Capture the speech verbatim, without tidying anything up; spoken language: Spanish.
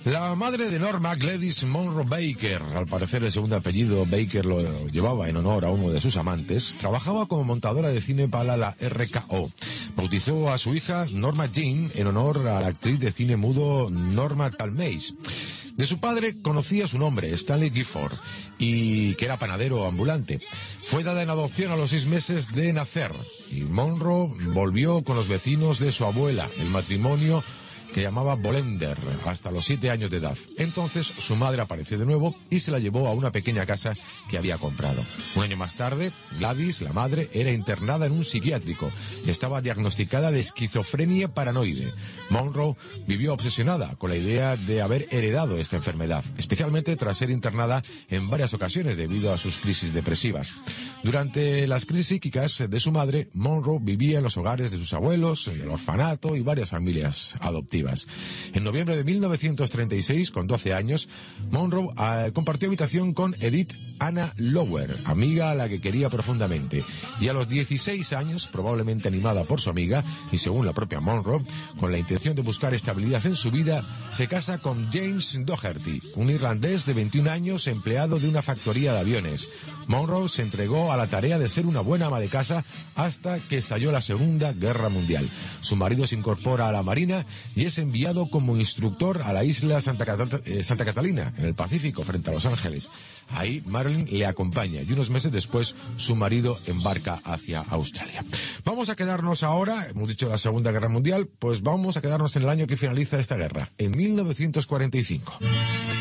La madre de Norma, Gladys Monroe Baker, al parecer el segundo apellido Baker lo llevaba en honor a uno de sus amantes, trabajaba como montadora de cine para la R K O. Bautizó a su hija Norma Jean en honor a la actriz de cine mudo Norma Talmadge. De su padre conocía su nombre, Stanley Gifford, y que era panadero ambulante. Fue dada en adopción a los seis meses de nacer, y Monroe volvió con los vecinos de su abuela. El matrimonio que llamaba Bolender, hasta los siete años de edad. Entonces su madre apareció de nuevo y se la llevó a una pequeña casa que había comprado. Un año más tarde, Gladys, la madre, era internada en un psiquiátrico. Estaba diagnosticada de esquizofrenia paranoide. Monroe vivió obsesionada con la idea de haber heredado esta enfermedad, especialmente tras ser internada en varias ocasiones debido a sus crisis depresivas. Durante las crisis psíquicas de su madre, Monroe vivía en los hogares de sus abuelos, en el orfanato y varias familias adoptivas. En noviembre de mil novecientos treinta y seis, con doce años, Monroe eh, compartió habitación con Edith Anna Lower, amiga a la que quería profundamente. Y a los dieciséis años, probablemente animada por su amiga, y según la propia Monroe, con la intención de buscar estabilidad en su vida, se casa con James Doherty, un irlandés de veintiún años, empleado de una factoría de aviones. Monroe se entregó a la tarea de ser una buena ama de casa hasta que estalló la Segunda Guerra Mundial. Su marido se incorpora a la Marina y es enviado como instructor a la isla Santa, Cat- eh, Santa Catalina, en el Pacífico, frente a Los Ángeles. Ahí Marilyn le acompaña y unos meses después su marido embarca hacia Australia. Vamos a quedarnos ahora, hemos dicho la Segunda Guerra Mundial, pues vamos a quedarnos en el año que finaliza esta guerra, en mil novecientos cuarenta y cinco.